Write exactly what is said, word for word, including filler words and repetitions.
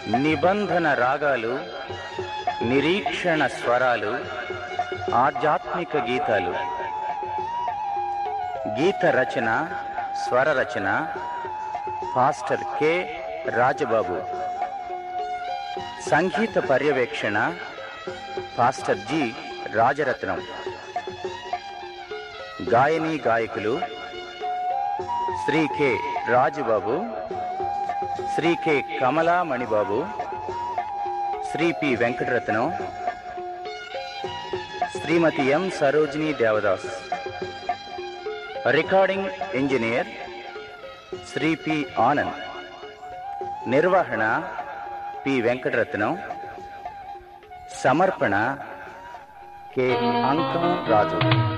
నిబంధన రాగాలు, నిరీక్షణ స్వరాలు, ఆధ్యాత్మిక గీతాలు. గీత రచన, స్వర రచన పాస్టర్ కె రాజబాబు. సంగీత పర్యవేక్షణ పాస్టర్ జి రాజరత్నం. గాయని గాయకులు Shri K Rajubabu, Shri K కమలామణిబాబు, Shri P Venkataratnam, శ్రీమతి ఎం Sarojini Devdas. Recording engineer Shri P Anand. నిర్వహణ పి వెంకటరత్నం. సమర్పణ కె అంకం రాజు.